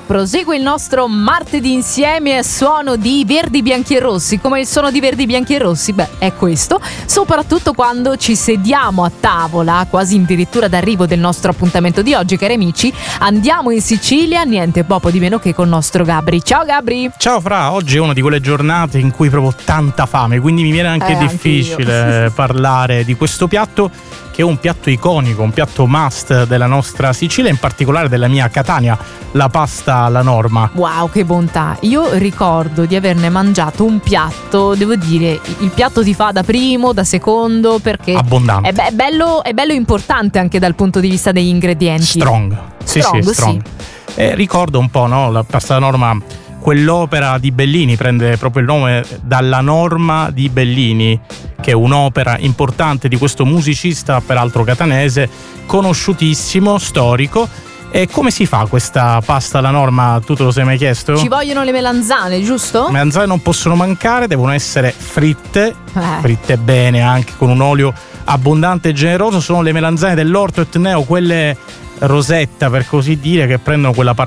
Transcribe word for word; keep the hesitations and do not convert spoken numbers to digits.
prosegue il nostro martedì insieme a suono di Verdi, Bianchi e Rossi. Come il suono di Verdi, Bianchi e Rossi? Beh, è questo. Soprattutto quando ci sediamo a tavola, quasi addirittura d'arrivo del nostro appuntamento di oggi, cari amici. Andiamo in Sicilia, niente poco di meno che con il nostro Gabri. Ciao Gabri! Ciao Fra, oggi è una di quelle giornate in cui provo tanta fame, quindi mi viene anche eh, difficile anche parlare di questo piatto, che è un piatto iconico, un piatto must della nostra Sicilia, in particolare della mia Catania, la pasta alla norma. Wow, che bontà! Io ricordo di averne mangiato un piatto, devo dire, il piatto ti fa da primo, da secondo, perché abbondante. È, be- è bello, è bello importante anche dal punto di vista degli ingredienti. Strong. Sì, strong, sì, strong. Sì. Eh, ricordo un po', no, la pasta alla norma, quell'opera di Bellini, prende proprio il nome dalla norma di Bellini, che è un'opera importante di questo musicista, peraltro catanese, conosciutissimo, storico. E come si fa questa pasta alla norma? Tu te lo sei mai chiesto? Ci vogliono le melanzane, giusto? Le melanzane non possono mancare, devono essere fritte, eh. fritte bene, anche con un olio abbondante e generoso. Sono le melanzane dell'Orto Etneo, quelle rosetta per così dire, che prendono quella